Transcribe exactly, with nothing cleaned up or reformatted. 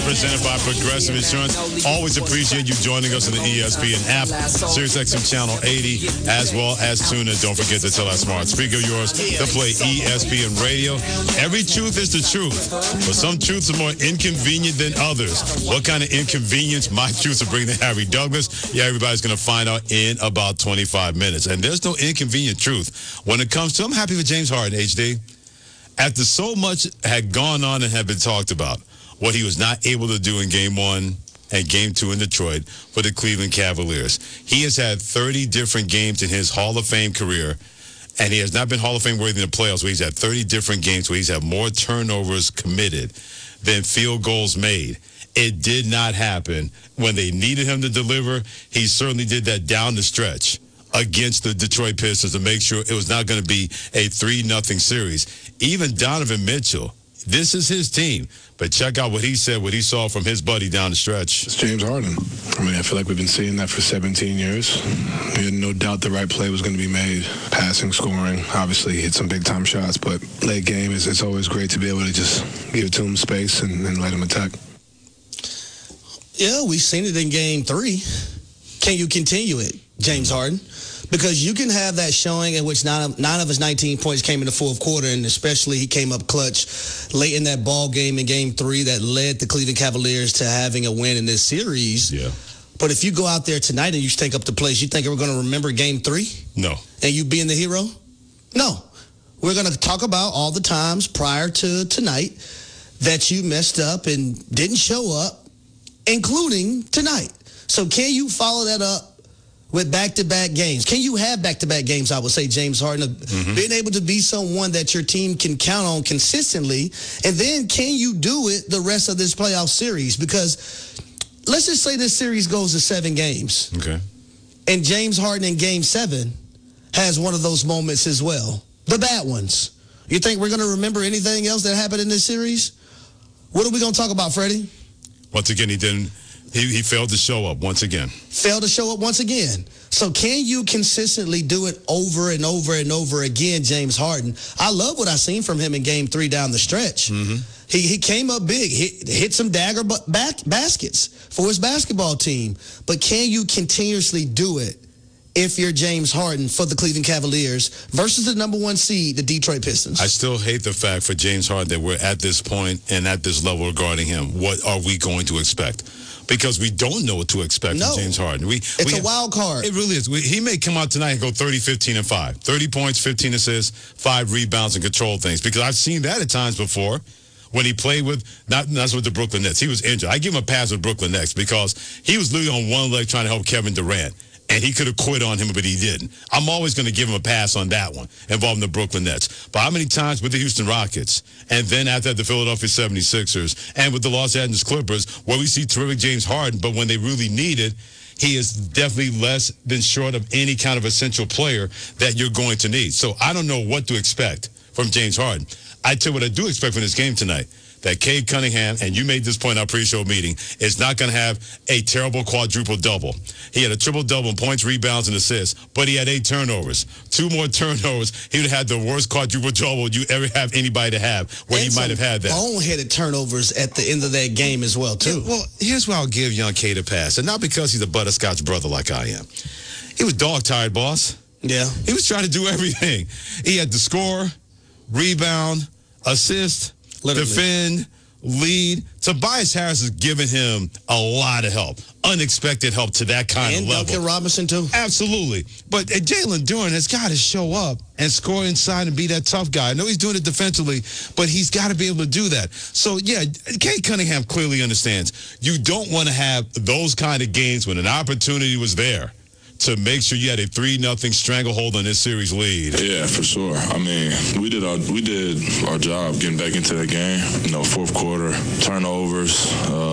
presented by Progressive Insurance. Always appreciate you joining us on the E S P N app, SiriusXM Channel eighty, as well as tune in. Don't forget to tell our smart speaker of yours to play E S P N Radio. Every truth is the truth, but some truths are more inconvenient than others. What kind of inconvenience my truths are bringing to Harry Douglas? Yeah, everybody's going to find out in about twenty-five minutes. And there's no inconvenient truth when it comes to, I'm happy with James Harden, H D. After so much had gone on and had been talked about, what he was not able to do in game one and game two in Detroit for the Cleveland Cavaliers. He has had thirty different games in his Hall of Fame career, and he has not been Hall of Fame worthy in the playoffs, where he's had thirty different games where he's had more turnovers committed than field goals made. It did not happen when they needed him to deliver. He certainly did that down the stretch against the Detroit Pistons to make sure it was not going to be a three nothing series. Even Donovan Mitchell, this is his team. But check out what he said, what he saw from his buddy down the stretch. It's James Harden. I mean, I feel like we've been seeing that for seventeen years. We had no doubt the right play was going to be made. Passing, scoring, obviously he hit some big-time shots, but late game, is it's always great to be able to just give it to him space and, and let him attack. Yeah, we've seen it in game three. Can you continue it, James Harden? Because you can have that showing in which nine of, nine of his nineteen points came in the fourth quarter, and especially he came up clutch late in that ball game in game three that led the Cleveland Cavaliers to having a win in this series. Yeah. But if you go out there tonight and you stink up the place, you think we're going to remember game three? No. And you being the hero? No. We're going to talk about all the times prior to tonight that you messed up and didn't show up, including tonight. So can you follow that up with back-to-back games? Can you have back-to-back games, I would say, James Harden, mm-hmm. being able to be someone that your team can count on consistently? And then can you do it the rest of this playoff series? Because let's just say this series goes to seven games. Okay. And James Harden in game seven has one of those moments as well. The bad ones. You think we're going to remember anything else that happened in this series? What are we going to talk about, Freddie? Once again, he didn't. He, he failed to show up once again. Failed to show up once again. So can you consistently do it over and over and over again, James Harden? I love what I seen from him in game three down the stretch. Mm-hmm. He he came up big, hit, hit some dagger back baskets for his basketball team. But can you continuously do it if you're James Harden for the Cleveland Cavaliers versus the number one seed, the Detroit Pistons? I still hate the fact for James Harden that we're at this point and at this level regarding him. What are we going to expect? Because we don't know what to expect no. from James Harden. We, it's we a have, wild card. It really is. We, he may come out tonight and go thirty, fifteen, and five. thirty points, fifteen assists, five rebounds, and control things. Because I've seen that at times before when he played with, not, not with the Brooklyn Nets. He was injured. I give him a pass with Brooklyn Nets because he was literally on one leg trying to help Kevin Durant. And he could have quit on him, but he didn't. I'm always going to give him a pass on that one involving the Brooklyn Nets. But how many times with the Houston Rockets, and then after the Philadelphia seventy-sixers, and with the Los Angeles Clippers, where we see terrific James Harden, but when they really need it, he is definitely less than short of any kind of essential player that you're going to need. So I don't know what to expect from James Harden. I tell you what I do expect from this game tonight. That Cade Cunningham, and you made this point in our pre-show meeting, is not going to have a terrible quadruple-double. He had a triple-double in points, rebounds, and assists, but he had eight turnovers. Two more turnovers, he would have had the worst quadruple-double you ever have anybody to have, where and he might have had that. Bone-headed turnovers at the end of that game as well, too. Yeah, well, here's where I'll give young Cade a pass, and not because he's a butterscotch brother like I am. He was dog-tired, boss. Yeah. He was trying to do everything. He had to score, rebound, assist, Literally. defend, lead. Tobias Harris has given him a lot of help, unexpected help to that kind and of level. And Duncan Robinson, too. Absolutely. But uh, Jalen Duren has got to show up and score inside and be that tough guy. I know he's doing it defensively, but he's got to be able to do that. So, yeah, Cade Cunningham clearly understands. You don't want to have those kind of games when an opportunity was there to make sure you had a three nothing stranglehold on this series lead. Yeah, for sure. I mean, we did our we did our job getting back into that game. You know, fourth quarter turnovers. Uh,